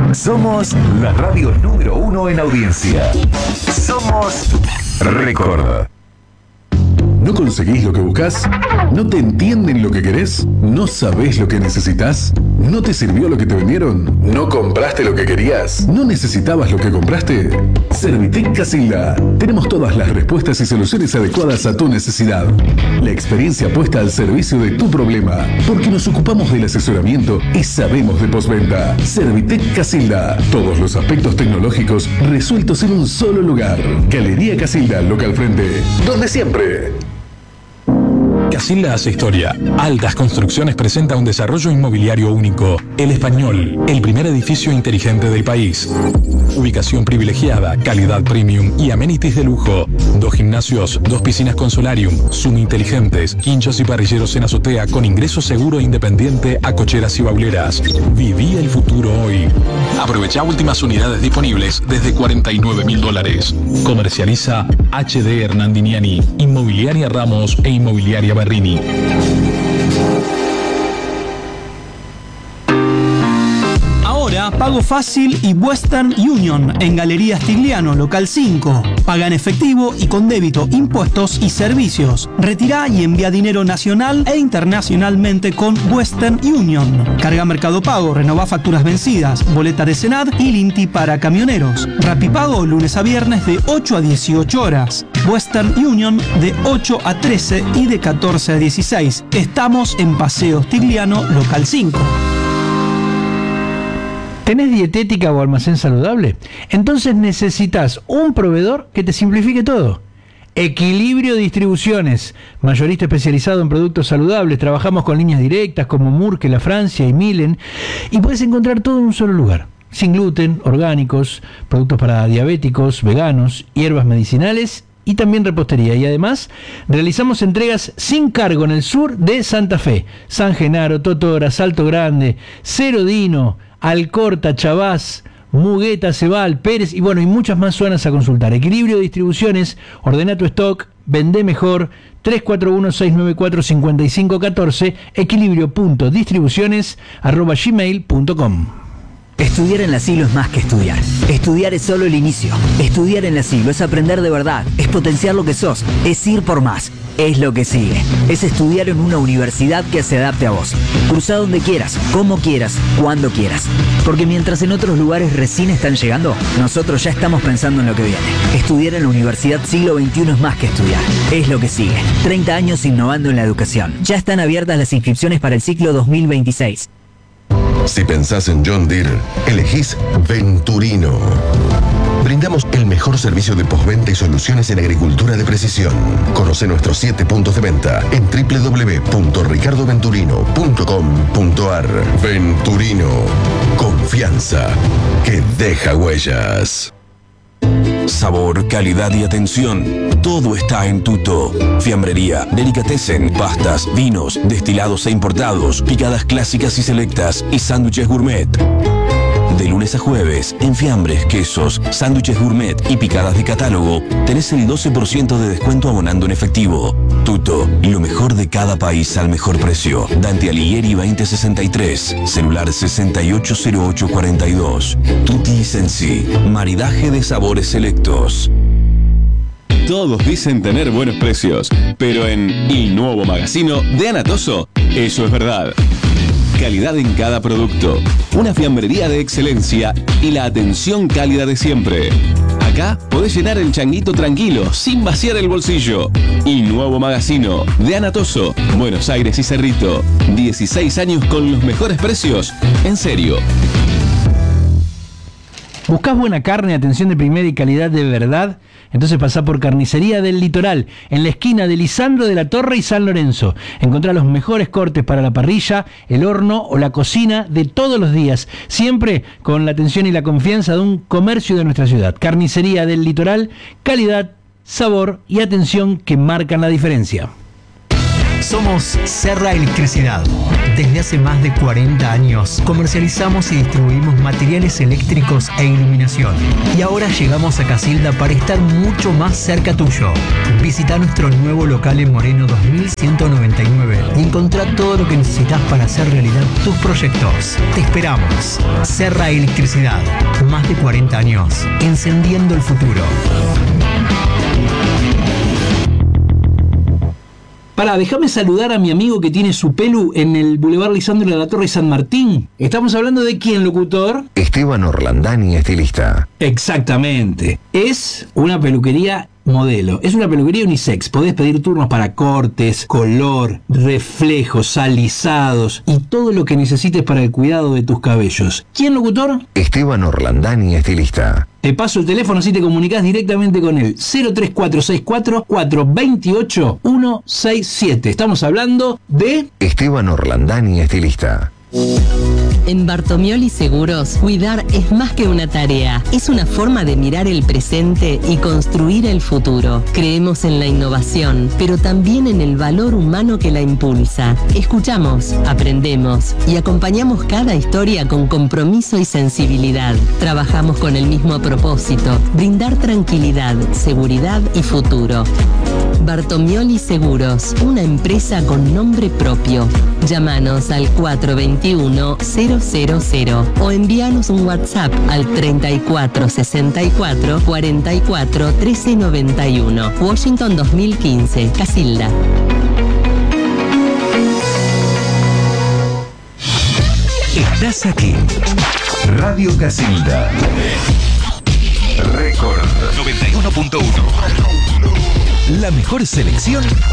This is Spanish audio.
Somos la radio número 1 en audiencia. Somos Record. ¿No conseguís lo que buscás? ¿No te entienden lo que querés? ¿No sabés lo que necesitas? ¿No te sirvió lo que te vendieron? ¿No compraste lo que querías? ¿No necesitabas lo que compraste? Servitec Casilda. Tenemos todas las respuestas y soluciones adecuadas a tu necesidad. La experiencia puesta al servicio de tu problema, porque nos ocupamos del asesoramiento y sabemos de postventa. Servitec Casilda. Todos los aspectos tecnológicos resueltos en un solo lugar. Galería Casilda, local frente, donde siempre. Casilda hace historia. Altas Construcciones presenta un desarrollo inmobiliario único. El Español, el primer edificio inteligente del país. Ubicación privilegiada, calidad premium y amenities de lujo. 2 gimnasios, 2 piscinas con solarium, Zoom inteligentes, quinchos y parrilleros en azotea con ingreso seguro e independiente a cocheras y bauleras. Viví el futuro hoy. Aprovecha últimas unidades disponibles desde $49.000. Comercializa HD Hernandiniani, Inmobiliaria Ramos e Inmobiliaria Barrini. Ahora, pago fácil y Western Union en Galería Stigliano, local 5. Paga en efectivo y con débito, impuestos y servicios. Retirá y envía dinero nacional e internacionalmente con Western Union. Carga Mercado Pago, renová facturas vencidas, boleta de Senad y Linti para camioneros. Rapipago lunes a viernes de 8 a 18 horas. Western Union de 8 a 13 y de 14 a 16. Estamos en Paseo Stigliano, local 5. ¿Tenés dietética o almacén saludable? Entonces necesitas un proveedor que te simplifique todo. Equilibrio Distribuciones, mayorista especializado en productos saludables. Trabajamos con líneas directas como Murque, La Francia y Milen, y puedes encontrar todo en un solo lugar. Sin gluten, orgánicos, productos para diabéticos, veganos, hierbas medicinales y también repostería. Y además realizamos entregas sin cargo en el sur de Santa Fe, San Genaro, Totora, Salto Grande, Cerodino, Alcorta, Chavás, Mugueta, Cebal, Pérez y bueno, y muchas más zonas a consultar. Equilibrio de Distribuciones, ordena tu stock, vende mejor, 341-694-5514, equilibrio.distribuciones@gmail.com. Estudiar en la Siglo es más que estudiar. Estudiar es solo el inicio. Estudiar en la Siglo es aprender de verdad, es potenciar lo que sos, es ir por más. Es lo que sigue. Es estudiar en una universidad que se adapte a vos. Cruza donde quieras, como quieras, cuando quieras. Porque mientras en otros lugares recién están llegando, nosotros ya estamos pensando en lo que viene. Estudiar en la Universidad Siglo XXI es más que estudiar. Es lo que sigue. 30 años innovando en la educación. Ya están abiertas las inscripciones para el ciclo 2026. Si pensás en John Deere, elegís Venturino. Brindamos el mejor servicio de postventa y soluciones en agricultura de precisión. Conoce nuestros 7 puntos de venta en www.ricardoventurino.com.ar. Venturino. Confianza que deja huellas. Sabor, calidad y atención. Todo está en Tuto. Fiambrería, delicatessen, pastas, vinos, destilados e importados, picadas clásicas y selectas y sándwiches gourmet. De lunes a jueves, en fiambres, quesos, sándwiches gourmet y picadas de catálogo, tenés el 12% de descuento abonando en efectivo. Tuto, lo mejor de cada país al mejor precio. Dante Alighieri 2063, celular 680842. Tutti Sensi, maridaje de sabores selectos. Todos dicen tener buenos precios, pero en Il Nuovo Magazzino de Anatoso, eso es verdad. Calidad en cada producto, una fiambrería de excelencia y la atención cálida de siempre. Acá podés llenar el changuito tranquilo, sin vaciar el bolsillo. Il Nuovo Magazzino de Anatoso, Buenos Aires y Cerrito. 16 años con los mejores precios. En serio. ¿Buscás buena carne, atención de primera y calidad de verdad? Entonces pasá por Carnicería del Litoral, en la esquina de Lisandro de la Torre y San Lorenzo. Encontrá los mejores cortes para la parrilla, el horno o la cocina de todos los días, siempre con la atención y la confianza de un comercio de nuestra ciudad. Carnicería del Litoral, calidad, sabor y atención que marcan la diferencia. Somos Serra Electricidad. Desde hace más de 40 años comercializamos y distribuimos materiales eléctricos e iluminación. Y ahora llegamos a Casilda para estar mucho más cerca tuyo. Visita nuestro nuevo local en Moreno 2199 y encontrá todo lo que necesitas para hacer realidad tus proyectos. Te esperamos. Serra Electricidad. Más de 40 años. Encendiendo el futuro. Pará, déjame saludar a mi amigo que tiene su pelu en el Boulevard Lisandro de la Torre y San Martín. Estamos hablando de quién, locutor. Esteban Orlandani, estilista. Exactamente. Es una peluquería modelo. Es una peluquería unisex. Podés pedir turnos para cortes, color, reflejos, alisados y todo lo que necesites para el cuidado de tus cabellos. ¿Quién, locutor? Esteban Orlandani, estilista. Te paso el teléfono así te comunicás directamente con él. 03464 428 167. Estamos hablando de Esteban Orlandani, estilista. En Bartomioli Seguros, cuidar es más que una tarea, es una forma de mirar el presente y construir el futuro. Creemos en la innovación, pero también en el valor humano que la impulsa. Escuchamos, aprendemos y acompañamos cada historia con compromiso y sensibilidad. Trabajamos con el mismo propósito, brindar tranquilidad, seguridad y futuro. Bartomioli Seguros, una empresa con nombre propio. Llámanos al 421-000 o envíanos un WhatsApp al 3464 44 1391. Washington 2015, Casilda. Estás aquí. Radio Casilda. Récord 91.1. La mejor selección